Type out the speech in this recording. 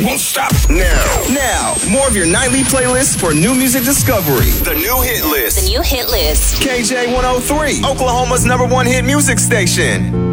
won't stop now. More of your nightly playlist for new music discovery. The new hit list. The new hit list. KJ 103, Oklahoma's #1 hit music station.